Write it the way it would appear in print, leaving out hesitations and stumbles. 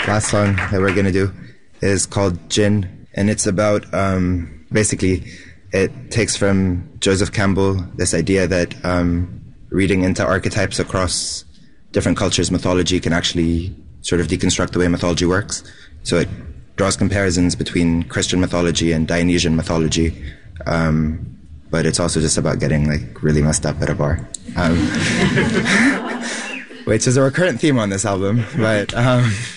last song that we're going to do is called Jinn, and it's about, basically, it takes from Joseph Campbell this idea that reading into archetypes across different cultures' mythology can actually sort of deconstruct the way mythology works. So it draws comparisons between Christian mythology and Dionysian mythology, but it's also just about getting like really messed up at a bar, which is a recurrent theme on this album. But